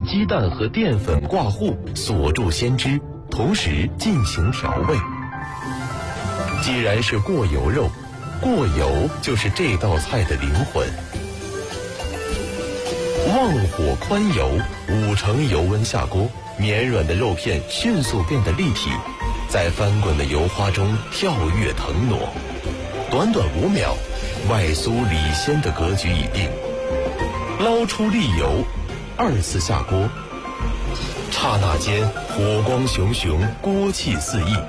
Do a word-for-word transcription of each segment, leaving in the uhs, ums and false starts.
鸡蛋和淀粉挂糊，锁住鲜汁，同时进行调味。既然是过油肉，过油就是这道菜的灵魂。旺火宽油，五成油温下锅，绵软的肉片迅速变得立体，在翻滚的油花中跳跃腾挪。短短五秒，外酥里鲜的格局已定。捞出沥油，二次下锅，刹那间火光熊熊，锅气四溢。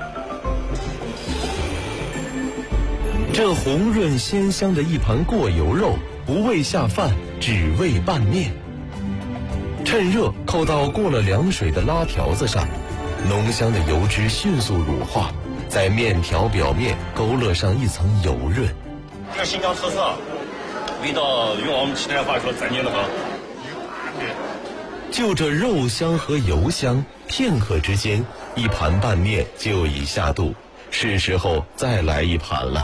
这红润鲜香的一盘过油肉，不为下饭，只为拌面。趁热扣到过了凉水的拉条子上，浓香的油脂迅速乳化，在面条表面勾勒上一层油润。 这个新疆特色，味道用我们耆年话说咱劲的很。 就这肉香和油香，片刻之间，一盘拌面就已下肚，是时候再来一盘了。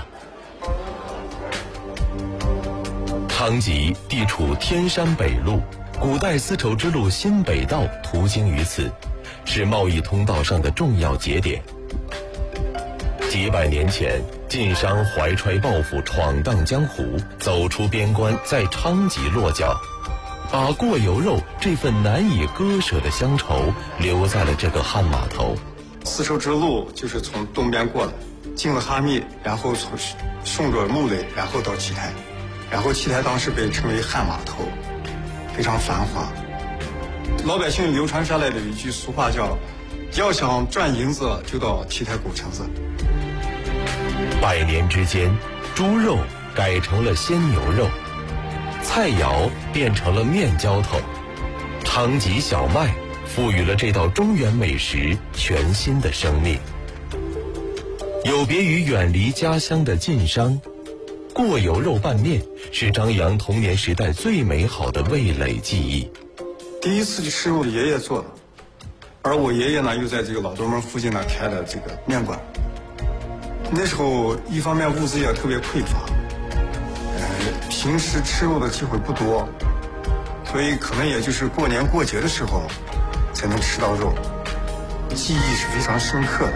昌吉地处天山北路，古代丝绸之路新北道途经于此，是贸易通道上的重要节点。几百年前，晋商怀揣抱负闯荡江湖，走出边关，在昌吉落脚，把过油肉这份难以割舍的乡愁留在了这个汉码头。 丝绸之路就是从东边过来，进了哈密，然后从顺着木垒，然后到七台，然后七台当时被称为汉码头，非常繁华。老百姓流传下来的一句俗话叫“要想赚银子，就到七台古城子”。 百年之间，猪肉改成了鲜牛肉，菜肴变成了面浇头，昌吉小麦赋予了这道中原美食全新的生命。有别于远离家乡的晋商，过油肉拌面是张扬童年时代最美好的味蕾记忆。 第一次去吃我爷爷做的，而我爷爷呢又在这个老东门附近呢开了这个面馆。那时候一方面物资也特别匮乏，呃，平时吃肉的机会不多，所以可能也就是过年过节的时候才能吃到肉，记忆是非常深刻的。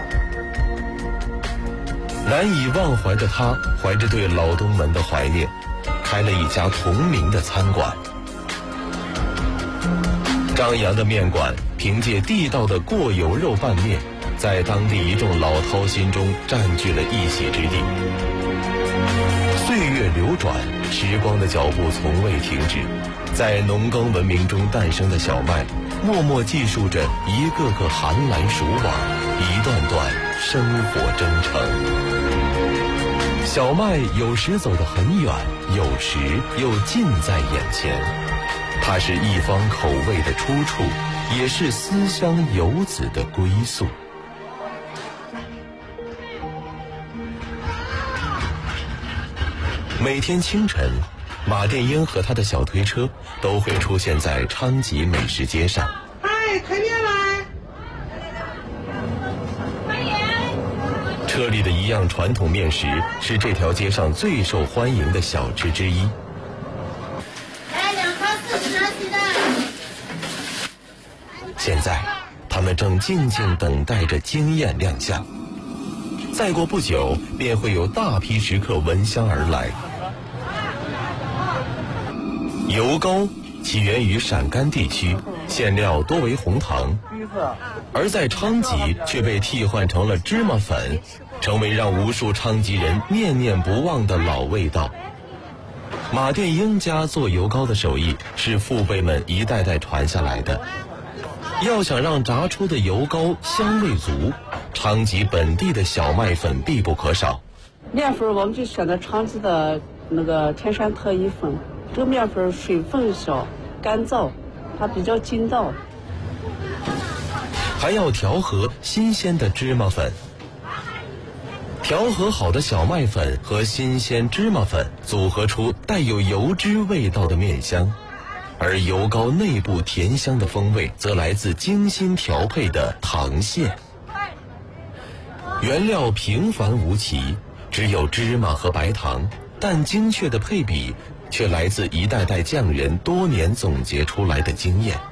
难以忘怀的他，怀着对老东门的怀念，开了一家同名的餐馆。张扬的面馆凭借地道的过油肉拌面，在当地一众老饕心中占据了一席之地。岁月流转，时光的脚步从未停止，在农耕文明中诞生的小麦，默默记述着一个个寒来暑往，一段段生活征程。小麦有时走得很远，有时又近在眼前。它是一方口味的出处，也是思乡游子的归宿。每天清晨，马殿英和他的小推车都会出现在昌吉美食街上。 嗨，开面来！ 欢迎。 车里的一样传统面食是这条街上最受欢迎的小吃之一。 来两颗四十的鸡蛋。 现在，他们正静静等待着惊艳亮相。再过不久，便会有大批食客闻香而来。油糕起源于陕甘地区，馅料多为红糖，而在昌吉却被替换成了芝麻粉，成为让无数昌吉人念念不忘的老味道。马殿英家做油糕的手艺是父辈们一代代传下来的。要想让炸出的油糕香味足，昌吉本地的小麦粉必不可少。 面粉我们就选择昌吉的那个天山特一粉，这个面粉水分小，干燥，它比较筋道。 还要调和新鲜的芝麻粉。调和好的小麦粉和新鲜芝麻粉组合出带有油脂味道的面香。而油糕内部甜香的风味则来自精心调配的糖馅。原料平凡无奇，只有芝麻和白糖，但精确的配比却来自一代代匠人多年总结出来的经验。